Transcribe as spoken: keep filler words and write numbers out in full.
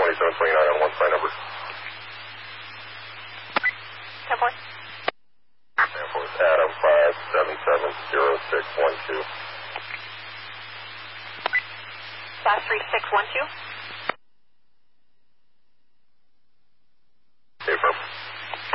twenty-seven twenty-nine on one sign number. ten four. ten four, Adam five seven seven zero six one two. five three six one two.